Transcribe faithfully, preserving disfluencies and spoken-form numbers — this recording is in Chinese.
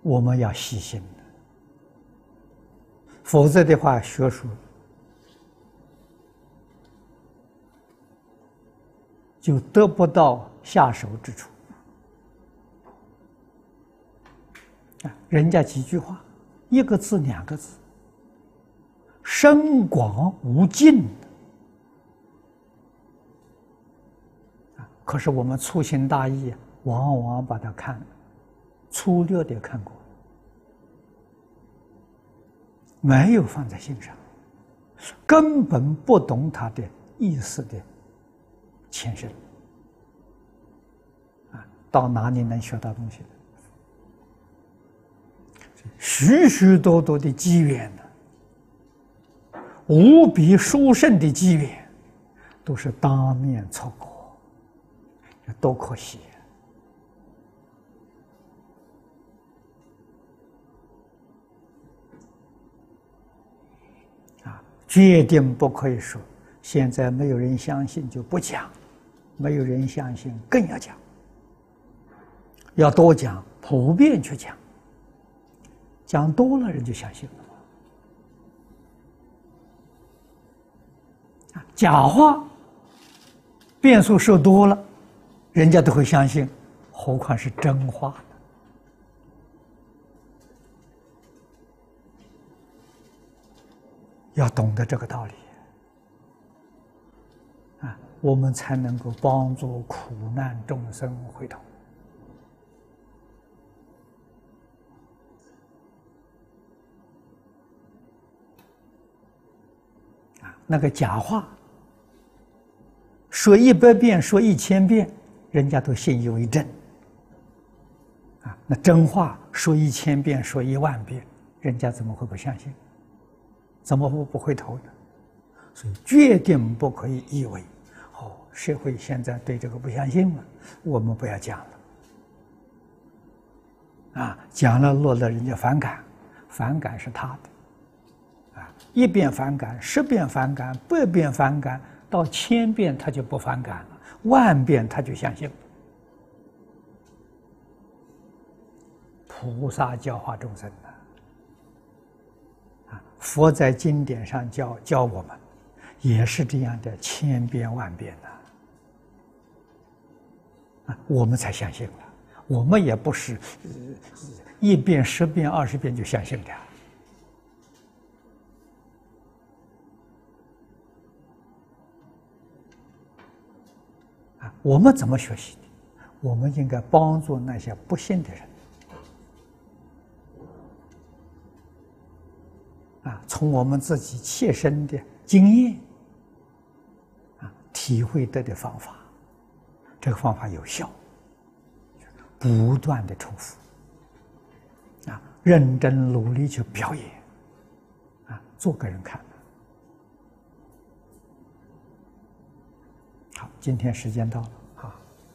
我们要细心，否则的话，学术就得不到下手之处。啊，人家几句话，一个字两个字，深广无尽的。可是我们粗心大意，往往把它看粗略的看过，没有放在心上，根本不懂它的意思的前身。啊，到哪里能学到东西？许许多多的机缘呢，无比殊胜的机缘，都是当面错过，这多可惜啊！啊，决定不可以说，现在没有人相信就不讲，没有人相信更要讲，要多讲，普遍去讲。讲多了，人就相信了。假话变数说多了，人家都会相信，何况是真话呢？要懂得这个道理啊，我们才能够帮助苦难众生回头。那个假话，说一百遍，说一千遍，人家都信以为真。啊，那真话说一千遍，说一万遍，人家怎么会不相信？怎么会不回头呢？所以决定不可以以为，哦，社会现在对这个不相信了，我们不要讲了。啊，讲了落了人家反感，反感是他的。一遍反感，十遍反感，百遍反感，到千遍他就不反感了，万遍他就相信了。菩萨教化众生的啊，佛在经典上教教我们，也是这样的，千遍万遍的啊，我们才相信了。我们也不是、呃、一遍、十遍、二十遍就相信的。我们怎么学习的？我们应该帮助那些不信的人，啊，从我们自己切身的经验，啊，体会得的方法，这个方法有效，不断的重复，啊，认真努力去表演，啊，做给人看。好，今天时间到了。